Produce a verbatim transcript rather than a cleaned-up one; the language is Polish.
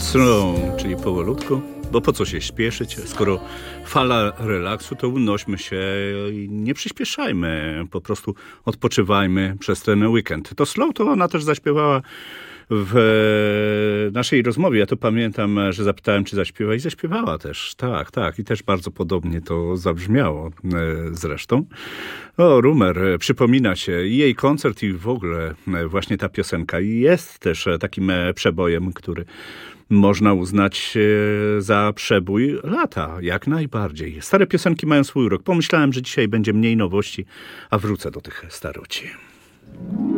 Slow, czyli powolutku, bo po co się śpieszyć, skoro fala relaksu, to unośmy się i nie przyspieszajmy, po prostu odpoczywajmy przez ten weekend. To Slow to ona też zaśpiewała w naszej rozmowie. Ja to pamiętam, że zapytałem, czy zaśpiewa i zaśpiewała też. Tak, tak. I też bardzo podobnie to zabrzmiało zresztą. O, Rumer, przypomina się jej koncert i w ogóle właśnie ta piosenka jest też takim przebojem, który można uznać za przebój lata, jak najbardziej. Stare piosenki mają swój urok. Pomyślałem, że dzisiaj będzie mniej nowości, a wrócę do tych staroci.